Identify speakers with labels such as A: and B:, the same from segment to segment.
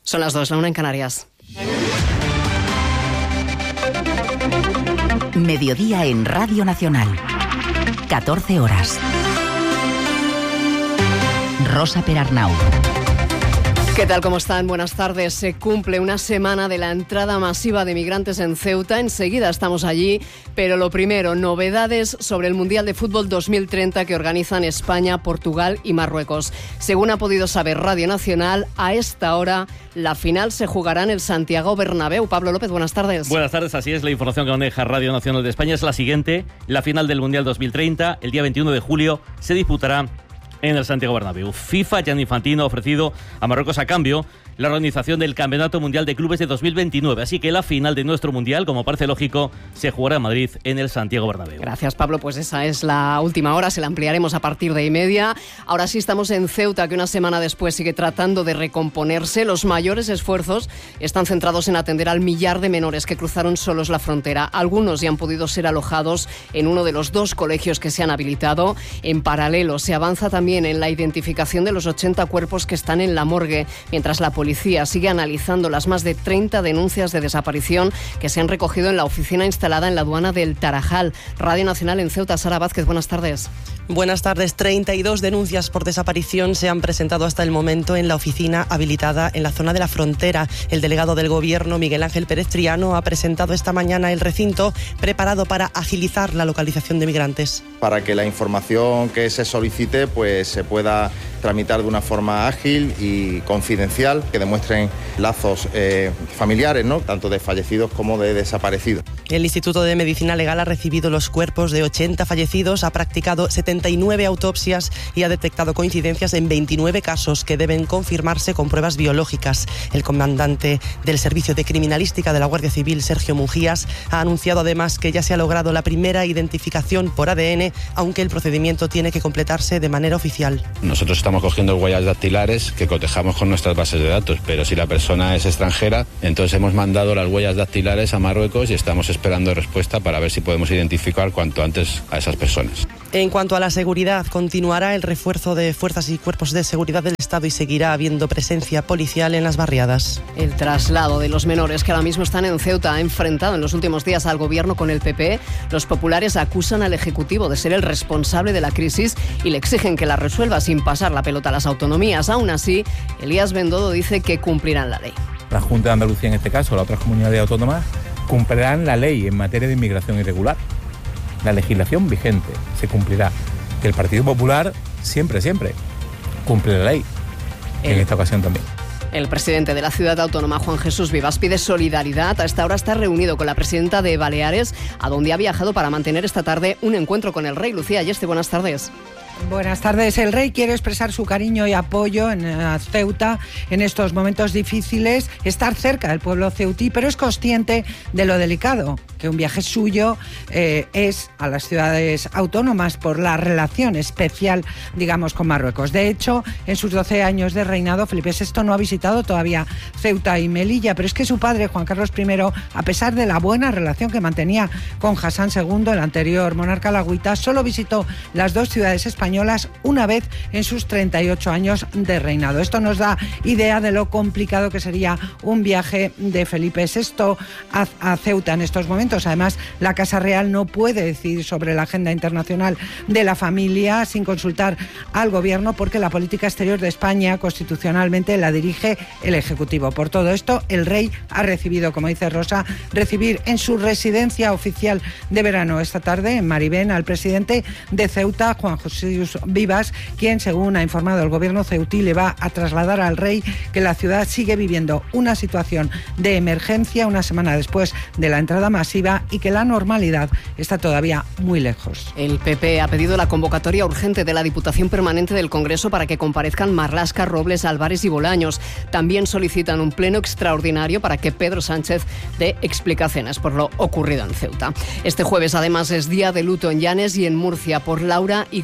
A: Son las 2, la 1 en Canarias.
B: Mediodía en Radio Nacional. 14 horas. Rosa Perarnau.
A: ¿Qué tal? ¿Cómo están? Buenas tardes. Se cumple una semana de la entrada masiva de migrantes en Ceuta. Enseguida estamos allí, pero lo primero, novedades sobre el Mundial de Fútbol 2030 que organizan España, Portugal y Marruecos. Según ha podido saber Radio Nacional, a esta hora la final se jugará en el Santiago Bernabéu. Pablo López, buenas tardes.
C: Buenas tardes, así es. La información que maneja Radio Nacional de España es la siguiente. La final del Mundial 2030, el día 21 de julio, se disputará en el Santiago Bernabéu. FIFA, Gianni Infantino, ha ofrecido a Marruecos a cambio la organización del Campeonato Mundial de Clubes de 2029. Así que la final de nuestro Mundial, como parece lógico, se jugará en Madrid, en el Santiago Bernabéu.
A: Gracias, Pablo. Pues esa es la última hora, se la ampliaremos a partir de 1:30. Ahora sí estamos en Ceuta, que una semana después sigue tratando de recomponerse. Los mayores esfuerzos están centrados en atender al millar de menores que cruzaron solos la frontera. Algunos ya han podido ser alojados en uno de los 2 colegios que se han habilitado. En paralelo, se avanza también en la identificación de los 80 cuerpos que están en la morgue, mientras la policía sigue analizando las más de 30 denuncias de desaparición que se han recogido en la oficina instalada en la aduana del Tarajal. Radio Nacional en Ceuta, Sara Vázquez, buenas tardes.
D: Buenas tardes. 32 denuncias por desaparición se han presentado hasta el momento en la oficina habilitada en la zona de la frontera. El delegado del Gobierno, Miguel Ángel Pérez Triano, ha presentado esta mañana el recinto preparado para agilizar la localización de migrantes.
E: Para que la información que se solicite pues se pueda tramitar de una forma ágil y confidencial, que demuestren lazos familiares, ¿no?, tanto de fallecidos como de desaparecidos.
D: El Instituto de Medicina Legal ha recibido los cuerpos de 80 fallecidos, ha practicado 79 autopsias y ha detectado coincidencias en 29 casos que deben confirmarse con pruebas biológicas. El comandante del Servicio de Criminalística de la Guardia Civil, Sergio Mujías, ha anunciado además que ya se ha logrado la primera identificación por ADN, aunque el procedimiento tiene que completarse de manera oficial.
F: Nosotros estamos cogiendo huellas dactilares que cotejamos con nuestras bases de datos, pero si la persona es extranjera, entonces hemos mandado las huellas dactilares a Marruecos y estamos esperando respuesta para ver si podemos identificar cuanto antes a esas personas.
D: En cuanto a la seguridad, continuará el refuerzo de fuerzas y cuerpos de seguridad del Estado y seguirá habiendo presencia policial en las barriadas.
A: El traslado de los menores que ahora mismo están en Ceuta ha enfrentado en los últimos días al Gobierno con el PP. Los populares acusan al Ejecutivo de ser el responsable de la crisis y le exigen que la resuelva sin pasar la pelota a las autonomías. Aún así, Elías Bendodo dice que cumplirán la ley.
G: La Junta de Andalucía, en este caso, las otras comunidades autónomas, cumplirán la ley en materia de inmigración irregular. La legislación vigente se cumplirá. Que el Partido Popular siempre cumple la ley. En esta ocasión también.
A: El presidente de la ciudad autónoma, Juan Jesús Vivas, pide solidaridad. A esta hora está reunido con la presidenta de Baleares, a donde ha viajado para mantener esta tarde un encuentro con el rey. Lucía Ayeste, buenas tardes.
H: Buenas tardes. El rey quiere expresar su cariño y apoyo en Ceuta en estos momentos difíciles, estar cerca del pueblo ceutí, pero es consciente de lo delicado que un viaje suyo es a las ciudades autónomas por la relación especial, digamos, con Marruecos. De hecho, en sus 12 años de reinado, Felipe VI no ha visitado todavía Ceuta y Melilla, pero es que su padre, Juan Carlos I, a pesar de la buena relación que mantenía con Hassan II, el anterior monarca alauita, solo visitó las 2 ciudades españolas una vez en sus 38 años de reinado. Esto nos da idea de lo complicado que sería un viaje de Felipe VI a Ceuta en estos momentos. Además, la Casa Real no puede decidir sobre la agenda internacional de la familia sin consultar al Gobierno, porque la política exterior de España constitucionalmente la dirige el Ejecutivo. Por todo esto, el rey ha recibido, como dice Rosa, recibir en su residencia oficial de verano esta tarde en Maribén al presidente de Ceuta, Juan Jesús Vivas, quien, según ha informado el Gobierno ceutí, le va a trasladar al rey que la ciudad sigue viviendo una situación de emergencia una semana después de la entrada masiva y que la normalidad está todavía muy lejos.
A: El PP ha pedido la convocatoria urgente de la Diputación Permanente del Congreso para que comparezcan Marlaska, Robles, Álvarez y Bolaños. También solicitan un pleno extraordinario para que Pedro Sánchez dé explicaciones por lo ocurrido en Ceuta. Este jueves, además, es día de luto en Llanes y en Murcia por Laura y Gloria.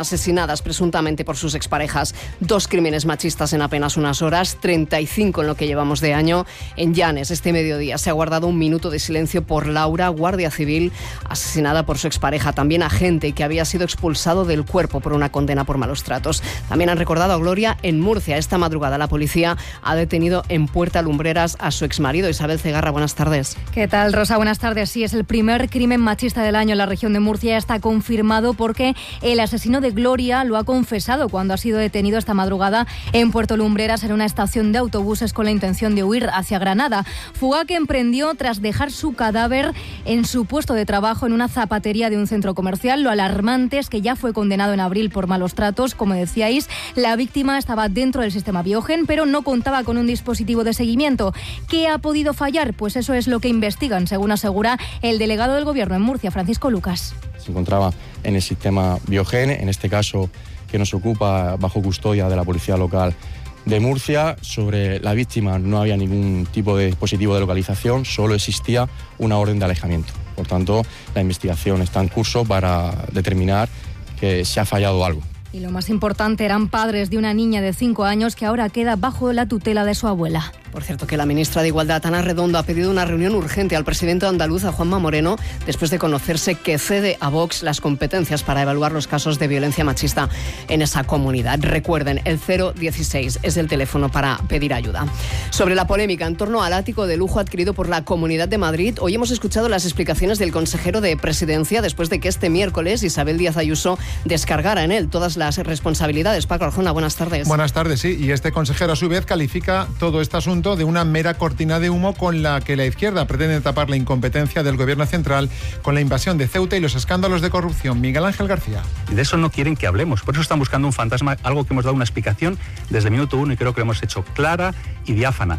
A: asesinadas presuntamente por sus exparejas. 2 crímenes machistas en apenas unas horas, 35 en lo que llevamos de año. En Llanes, este mediodía, se ha guardado un minuto de silencio por Laura, guardia civil, asesinada por su expareja. También agente que había sido expulsado del cuerpo por una condena por malos tratos. También han recordado a Gloria en Murcia. Esta madrugada la policía ha detenido en Puerta Lumbreras a su exmarido. Isabel Cegarra, buenas tardes.
I: ¿Qué tal, Rosa? Buenas tardes. Sí, es el primer crimen machista del año en la región de Murcia. Está confirmado porque el asesino de Gloria lo ha confesado cuando ha sido detenido esta madrugada en Puerto Lumbreras en una estación de autobuses con la intención de huir hacia Granada. Fuga que emprendió tras dejar su cadáver en su puesto de trabajo en una zapatería de un centro comercial. Lo alarmante es que ya fue condenado en abril por malos tratos. Como decíais, la víctima estaba dentro del sistema Biogen, pero no contaba con un dispositivo de seguimiento. ¿Qué ha podido fallar? Pues eso es lo que investigan, según asegura el delegado del Gobierno en Murcia, Francisco Lucas.
J: Se encontraba en el sistema Biogen, en este caso que nos ocupa bajo custodia de la Policía Local de Murcia. Sobre la víctima no había ningún tipo de dispositivo de localización, solo existía una orden de alejamiento. Por tanto, la investigación está en curso para determinar que se ha fallado algo.
I: Y lo más importante, eran padres de una niña de 5 años que ahora queda bajo la tutela de su abuela.
A: Por cierto, que la ministra de Igualdad, Ana Redondo, ha pedido una reunión urgente al presidente andaluz, a Juanma Moreno, después de conocerse que cede a Vox las competencias para evaluar los casos de violencia machista en esa comunidad. Recuerden, el 016 es el teléfono para pedir ayuda. Sobre la polémica en torno al ático de lujo adquirido por la Comunidad de Madrid, hoy hemos escuchado las explicaciones del consejero de Presidencia después de que este miércoles Isabel Díaz Ayuso descargara en él todas las responsabilidades. Paco Arjona, buenas tardes.
K: Buenas tardes, sí. Y este consejero a su vez califica todo este asunto de una mera cortina de humo con la que la izquierda pretende tapar la incompetencia del gobierno central con la invasión de Ceuta y los escándalos de corrupción. Miguel Ángel García.
L: Y de eso no quieren que hablemos. Por eso están buscando un fantasma, algo que hemos dado una explicación desde el minuto 1 y creo que lo hemos hecho clara y diáfana.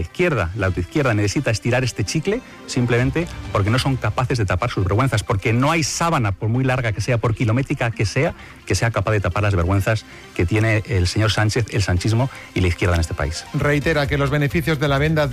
L: La autoizquierda necesita estirar este chicle simplemente porque no son capaces de tapar sus vergüenzas, porque no hay sábana, por muy larga que sea, por kilométrica que sea capaz de tapar las vergüenzas que tiene el señor Sánchez, el sanchismo y la izquierda en este país.
K: Reitera que los beneficios de la venta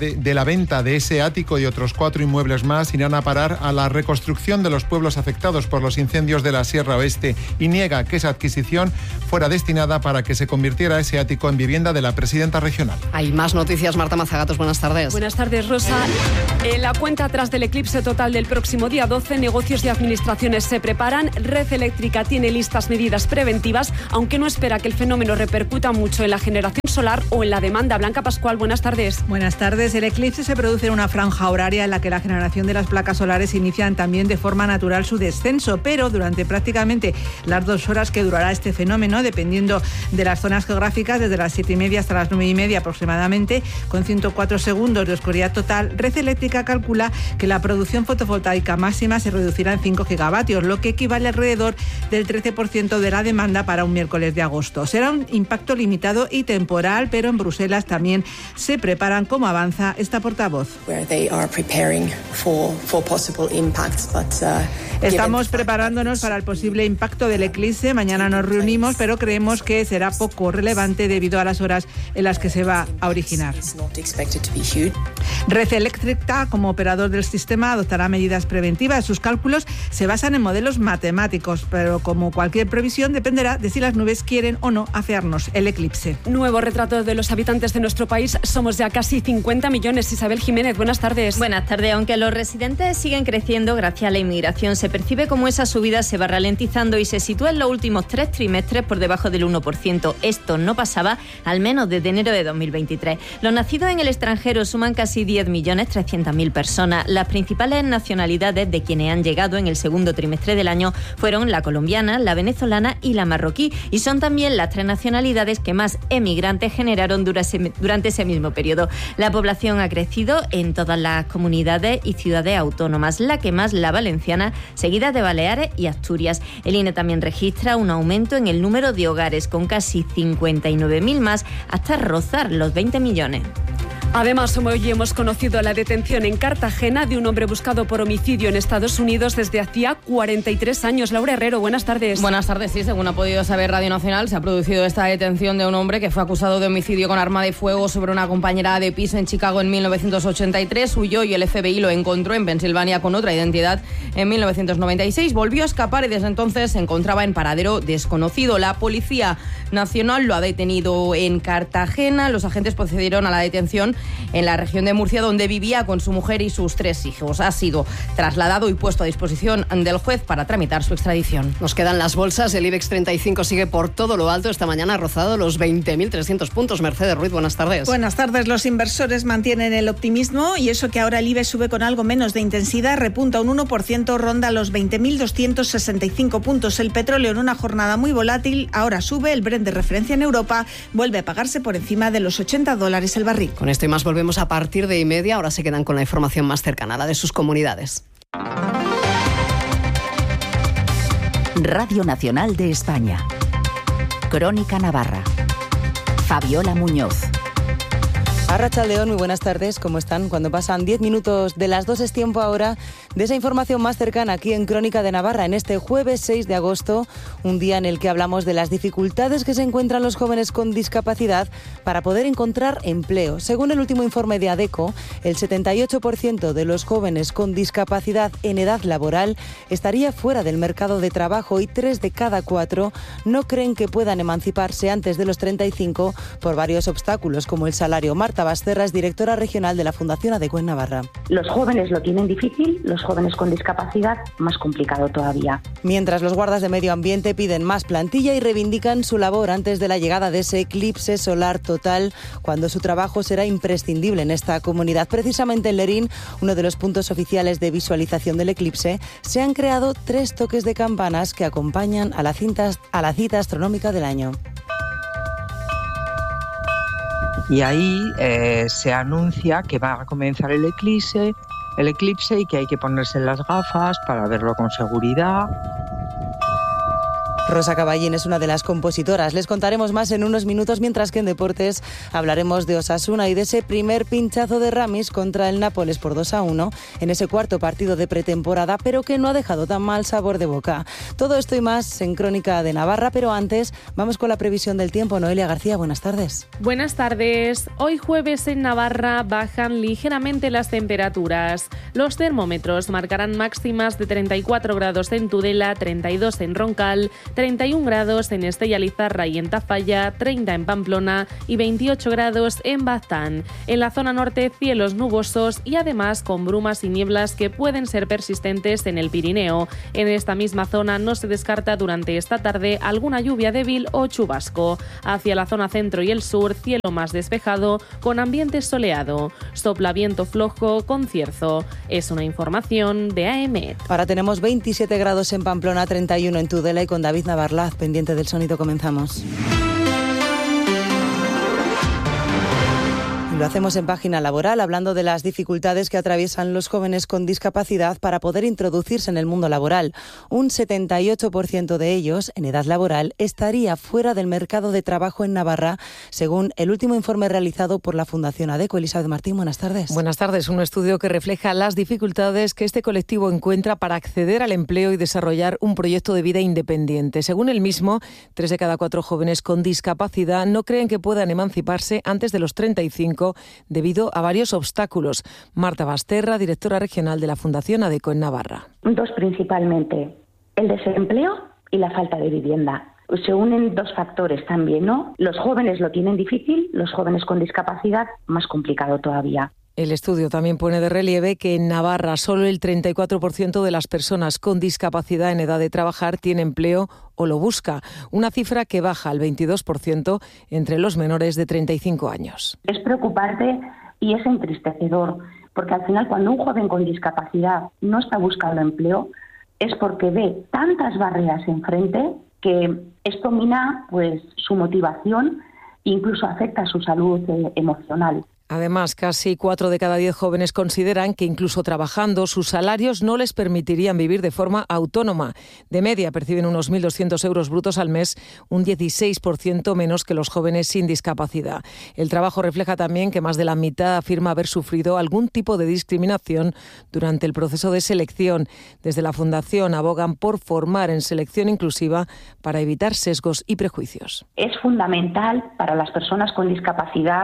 K: de ese ático y otros 4 inmuebles más irán a parar a la reconstrucción de los pueblos afectados por los incendios de la Sierra Oeste y niega que esa adquisición fuera destinada para que se convirtiera ese ático en vivienda de la presidenta regional.
A: Hay más noticias, Marta Mazagatos. Buenas tardes.
M: Buenas tardes, Rosa. En la cuenta atrás del eclipse total del próximo día 12, negocios y administraciones se preparan. Red Eléctrica tiene listas medidas preventivas, aunque no espera que el fenómeno repercuta mucho en la generación solar o en la demanda. Blanca Pascual, buenas tardes.
N: Buenas tardes. El eclipse se produce en una franja horaria en la que la generación de las placas solares inician también de forma natural su descenso, pero durante prácticamente las 2 horas que durará este fenómeno, dependiendo de las zonas geográficas, desde las 7:30 hasta las 9:30 aproximadamente, con 104 segundos de oscuridad total, Red Eléctrica calcula que la producción fotovoltaica máxima se reducirá en 5 gigavatios, lo que equivale alrededor del 13% de la demanda para un miércoles de agosto. Será un impacto limitado y temporal, pero en Bruselas también se preparan, como avanza esta portavoz. Estamos preparándonos para el posible impacto del eclipse. Mañana nos reunimos, pero creemos que será poco relevante debido a las horas en las que se va a originar. Red Eléctrica, como operador del sistema, adoptará medidas preventivas. Sus cálculos se basan en modelos matemáticos, pero como cualquier previsión dependerá de si las nubes quieren o no afearnos el eclipse.
M: Nuevo retrato de los habitantes de nuestro país. Somos ya casi 50 millones. Isabel Jiménez, buenas tardes.
O: Buenas tardes. Aunque los residentes siguen creciendo gracias a la inmigración, se percibe como esa subida se va ralentizando y se sitúa en los últimos 3 trimestres por debajo del 1%. Esto no pasaba al menos desde enero de 2023. Los nacidos en el extranjero suman casi 10.300.000 personas. Las principales nacionalidades de quienes han llegado en el segundo trimestre del año fueron la colombiana, la venezolana y la marroquí, y son también las 3 nacionalidades que más emigrantes generaron durante ese mismo periodo. La población ha crecido en todas las comunidades y ciudades autónomas, la que más la valenciana, seguida de Baleares y Asturias. El INE también registra un aumento en el número de hogares, con casi 59.000 más, hasta rozar los 20 millones.
M: Además, hoy hemos conocido la detención en Cartagena de un hombre buscado por homicidio en Estados Unidos desde hacía 43 años. Laura Herrero, buenas tardes.
P: Buenas tardes, sí. Según ha podido saber Radio Nacional, se ha producido esta detención de un hombre que fue acusado de homicidio con arma de fuego sobre una compañera de piso en Chicago en 1983. Huyó y el FBI lo encontró en Pensilvania con otra identidad en 1996. Volvió a escapar y desde entonces se encontraba en paradero desconocido. La Policía Nacional lo ha detenido en Cartagena. Los agentes procedieron a la detención en la región de Murcia, donde vivía con su mujer y sus 3 hijos. Ha sido trasladado y puesto a disposición del juez para tramitar su extradición.
A: Nos quedan las bolsas. El IBEX 35 sigue por todo lo alto. Esta mañana ha rozado los 20.300 puntos. Mercedes Ruiz, buenas tardes.
Q: Buenas tardes. Los inversores mantienen el optimismo y eso que ahora el IBEX sube con algo menos de intensidad, repunta un 1%, ronda los 20.265 puntos. El petróleo en una jornada muy volátil ahora sube. El Brent de referencia en Europa vuelve a pagarse por encima de los $80 el barril.
A: Con esto y más volvemos a partir de 1:30. Ahora se quedan con la información más cercana, la de sus comunidades.
B: Radio Nacional de España. Crónica Navarra. Fabiola Muñoz.
R: Arratsaldeon, muy buenas tardes, ¿cómo están? Cuando pasan 10 minutos de las 2 es tiempo ahora de esa información más cercana aquí en Crónica de Navarra, en este jueves 6 de agosto, un día en el que hablamos de las dificultades que se encuentran los jóvenes con discapacidad para poder encontrar empleo. Según el último informe de ADECO, el 78% de los jóvenes con discapacidad en edad laboral estaría fuera del mercado de trabajo y 3 de cada 4 no creen que puedan emanciparse antes de los 35 por varios obstáculos como el salario. Marta Basterra es directora regional de la Fundación ADECO en Navarra.
S: Los jóvenes lo tienen difícil, los jóvenes con discapacidad más complicado todavía.
R: Mientras los guardas de medio ambiente piden más plantilla y reivindican su labor antes de la llegada de ese eclipse solar total, cuando su trabajo será imprescindible en esta comunidad. Precisamente en Lerín, uno de los puntos oficiales de visualización del eclipse, se han creado 3 toques de campanas que acompañan a la cita astronómica del año.
T: Y ahí se anuncia que va a comenzar el eclipse y que hay que ponerse las gafas para verlo con seguridad.
R: Rosa Caballín es una de las compositoras. Les contaremos más en unos minutos, mientras que en deportes hablaremos de Osasuna y de ese primer pinchazo de Ramis contra el Nápoles por 2-1 en ese cuarto partido de pretemporada, pero que no ha dejado tan mal sabor de boca. Todo esto y más en Crónica de Navarra, pero antes vamos con la previsión del tiempo. Noelia García, buenas tardes.
U: Buenas tardes. Hoy jueves en Navarra bajan ligeramente las temperaturas. Los termómetros marcarán máximas de 34 grados en Tudela, 32 en Roncal, 31 grados en Estella Lizarra y en Tafalla, 30 en Pamplona y 28 grados en Baztán. En la zona norte, cielos nubosos y además con brumas y nieblas que pueden ser persistentes en el Pirineo. En esta misma zona no se descarta durante esta tarde alguna lluvia débil o chubasco. Hacia la zona centro y el sur, cielo más despejado con ambiente soleado. Sopla viento flojo con cierzo. Es una información de AEMET.
R: Ahora tenemos 27 grados en Pamplona, 31 en Tudela y con David Navarlaz, pendiente del sonido, comenzamos. Lo hacemos en Página Laboral, hablando de las dificultades que atraviesan los jóvenes con discapacidad para poder introducirse en el mundo laboral. Un 78% de ellos, en edad laboral, estaría fuera del mercado de trabajo en Navarra, según el último informe realizado por la Fundación ADECO. Elizabeth Martín, buenas tardes.
V: Buenas tardes. Un estudio que refleja las dificultades que este colectivo encuentra para acceder al empleo y desarrollar un proyecto de vida independiente. Según el mismo, 3 de cada 4 jóvenes con discapacidad no creen que puedan emanciparse antes de los 35 debido a varios obstáculos. Marta Basterra, directora regional de la Fundación ADECO en Navarra.
S: 2 principalmente, el desempleo y la falta de vivienda. Se unen 2 factores también, ¿no? Los jóvenes lo tienen difícil, los jóvenes con discapacidad más complicado todavía.
V: El estudio también pone de relieve que en Navarra solo el 34% de las personas con discapacidad en edad de trabajar tiene empleo o lo busca, una cifra que baja al 22% entre los menores de 35 años.
S: Es preocupante y es entristecedor, porque al final cuando un joven con discapacidad no está buscando empleo es porque ve tantas barreras enfrente que esto mina pues su motivación e incluso afecta a su salud emocional.
V: Además, casi 4 de cada 10 jóvenes consideran que incluso trabajando sus salarios no les permitirían vivir de forma autónoma. De media perciben unos 1.200 euros brutos al mes, un 16% menos que los jóvenes sin discapacidad. El trabajo refleja también que más de la mitad afirma haber sufrido algún tipo de discriminación durante el proceso de selección. Desde la Fundación abogan por formar en selección inclusiva para evitar sesgos y prejuicios.
S: Es fundamental para las personas con discapacidad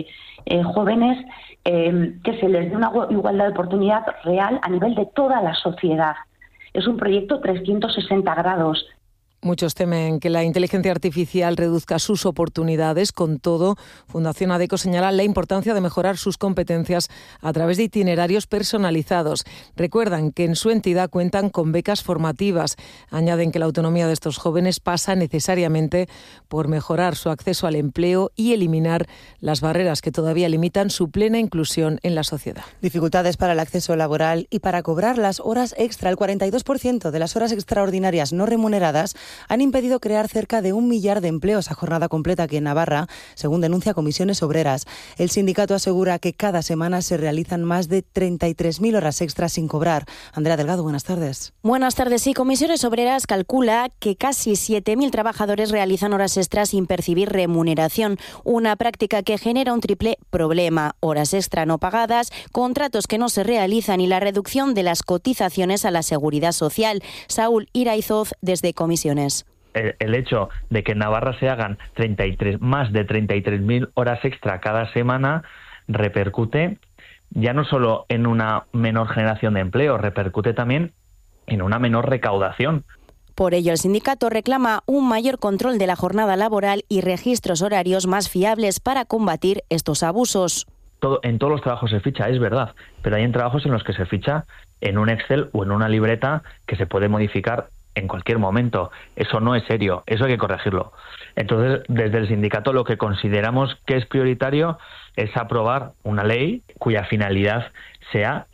S: jóvenes que se les dé una igualdad de oportunidad real a nivel de toda la sociedad. Es un proyecto 360 grados.
V: Muchos temen que la inteligencia artificial reduzca sus oportunidades. Con todo, Fundación ADECO señala la importancia de mejorar sus competencias a través de itinerarios personalizados. Recuerdan que en su entidad cuentan con becas formativas. Añaden que la autonomía de estos jóvenes pasa necesariamente por mejorar su acceso al empleo y eliminar las barreras que todavía limitan su plena inclusión en la sociedad.
R: Dificultades para el acceso laboral y para cobrar las horas extra. El 42% de las horas extraordinarias no remuneradas han impedido crear cerca de 1 millar de empleos a jornada completa aquí en Navarra, según denuncia Comisiones Obreras. El sindicato asegura que cada semana se realizan más de 33.000 horas extras sin cobrar. Andrea Delgado, buenas tardes.
C: Buenas tardes. Sí, Comisiones Obreras calcula que casi 7.000 trabajadores realizan horas extras sin percibir remuneración, una práctica que genera un triple problema: horas extra no pagadas, contratos que no se realizan y la reducción de las cotizaciones a la Seguridad Social. Saúl Iraizoz, desde Comisiones.
E: El hecho de que en Navarra se hagan más de 33.000 horas extra cada semana repercute ya no solo en una menor generación de empleo, repercute también en una menor recaudación.
C: Por ello, el sindicato reclama un mayor control de la jornada laboral y registros horarios más fiables para combatir estos abusos.
E: En todos los trabajos se ficha, es verdad, pero hay en trabajos en los que se ficha en un Excel o en una libreta que se puede modificar en cualquier momento. Eso no es serio, eso hay que corregirlo. Entonces, desde el sindicato lo que consideramos que es prioritario es aprobar una ley cuya finalidad sea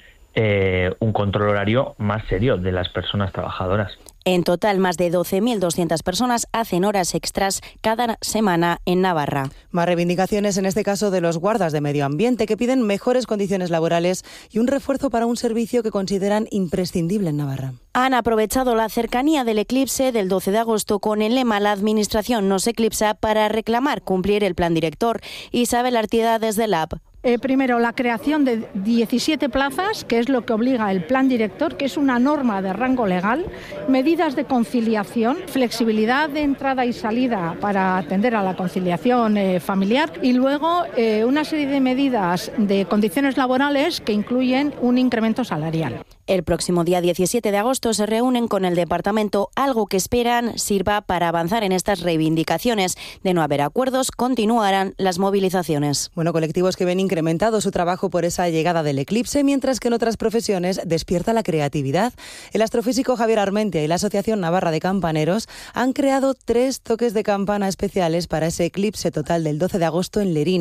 E: un control horario más serio de las personas trabajadoras.
C: En total, más de 12.200 personas hacen horas extras cada semana en Navarra.
R: Más reivindicaciones, en este caso de los guardas de medio ambiente, que piden mejores condiciones laborales y un refuerzo para un servicio que consideran imprescindible en Navarra.
C: Han aprovechado la cercanía del eclipse del 12 de agosto con el lema "La administración nos eclipsa" para reclamar cumplir el plan director. Isabel Artieda, desde LAB.
W: Primero, la creación de 17 plazas, que es lo que obliga el plan director, que es una norma de rango legal, medidas de conciliación, flexibilidad de entrada y salida para atender a la conciliación familiar y luego una serie de medidas de condiciones laborales que incluyen un incremento salarial.
C: El próximo día 17 de agosto se reúnen con el departamento, algo que esperan sirva para avanzar en estas reivindicaciones. De no haber acuerdos, continuarán las movilizaciones.
R: Bueno, colectivos que ven incrementado su trabajo por esa llegada del eclipse, mientras que en otras profesiones despierta la creatividad. El astrofísico Javier Armentia y la Asociación Navarra de Campaneros han creado 3 toques de campana especiales para ese eclipse total del 12 de agosto en Lerín.